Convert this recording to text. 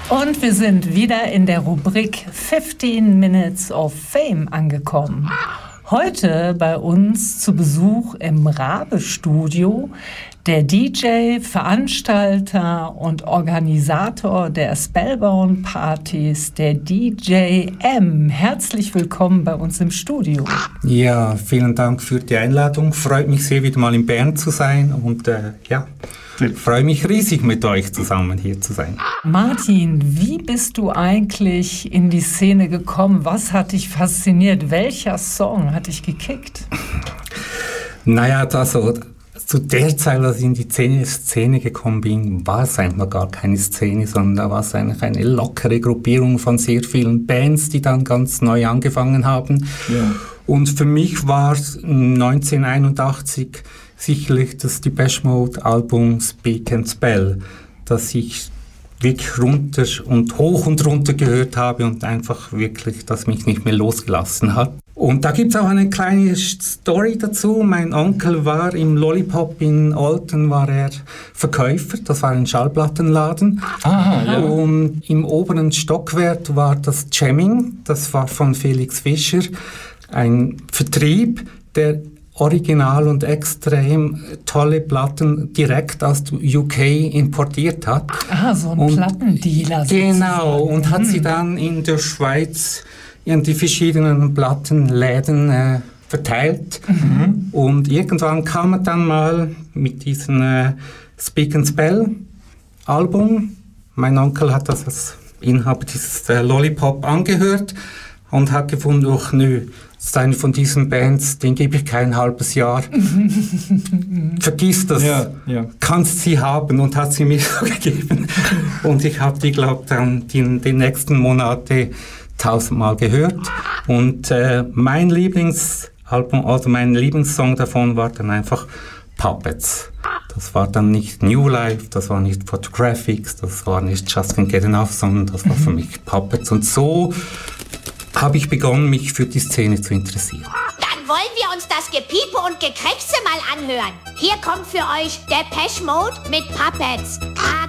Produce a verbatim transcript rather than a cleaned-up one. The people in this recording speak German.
Und wir sind wieder in der Rubrik fifteen Minutes of Fame angekommen. Heute bei uns zu Besuch im Rabe-Studio der D J, Veranstalter und Organisator der Spellbound-Partys, der D J M. Herzlich willkommen bei uns im Studio. Ja, vielen Dank für die Einladung. Freut mich sehr, wieder mal in Bern zu sein und äh, ja, freue mich riesig, mit euch zusammen hier zu sein. Martin, wie bist du eigentlich in die Szene gekommen? Was hat dich fasziniert? Welcher Song hat dich gekickt? Naja, also zu der Zeit, als ich in die Szene, Szene gekommen bin, war es eigentlich noch gar keine Szene, sondern da war es eigentlich eine lockere Gruppierung von sehr vielen Bands, die dann ganz neu angefangen haben. Ja. Und für mich war neunzehnhunderteinundachtzig sicherlich das Depeche Mode Album Speak and Spell, das ich wirklich runter und hoch und runter gehört habe und einfach wirklich, das mich nicht mehr losgelassen hat. Und da gibt es auch eine kleine Story dazu. Mein Onkel war im Lollipop in Olten, war er Verkäufer, das war ein Schallplattenladen. Aha, ja. Und im oberen Stockwerk war das Jamming, das war von Felix Fischer, ein Vertrieb, der original und extrem tolle Platten direkt aus U K importiert hat. Ah, so ein und Plattendealer. Genau, und hat hm. sie dann in der Schweiz in die verschiedenen Plattenläden äh, verteilt. Mhm. Und irgendwann kam er dann mal mit diesem äh, Speak and Spell Album. Mein Onkel hat das als Inhaber dieses äh, Lollipop angehört und hat gefunden, ach nö, das ist eine von diesen Bands, den gebe ich kein halbes Jahr. Vergiss das, ja, ja. Kannst sie haben, und hat sie mir so gegeben. Und ich habe die, glaube ich, dann die, die nächsten Monate tausendmal gehört. Und äh, mein Lieblingsalbum, also mein Lieblingssong davon war dann einfach Puppets. Das war dann nicht New Life, das war nicht Photographics, das war nicht Just Can't Get Enough, sondern das war für mich Puppets. Und so habe ich begonnen, mich für die Szene zu interessieren. Dann wollen wir uns das Gepiepe und Gekrebse mal anhören. Hier kommt für euch Depeche Mode mit Puppets. Ah.